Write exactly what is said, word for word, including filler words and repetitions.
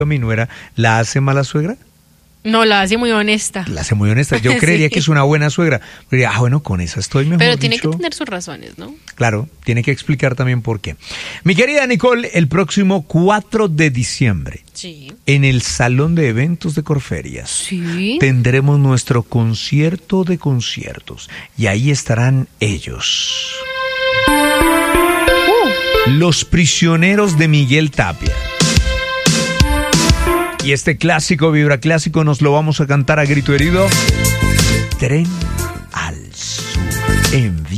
mi nuera, ¿la hace mala suegra? No, la hace muy honesta. La hace muy honesta. Yo creería sí. que es una buena suegra. Pero, ah, bueno, con esa estoy mejor. Pero tiene dicho. que tener sus razones, ¿no? Claro, tiene que explicar también por qué. Mi querida Nicole, el próximo cuatro de diciembre, sí. en el Salón de Eventos de Corferias, sí. tendremos nuestro concierto de conciertos. Y ahí estarán ellos. Uh. Los Prisioneros de Miguel Tapia. Y este clásico, vibra clásico, nos lo vamos a cantar a grito herido. Tren al Sur, en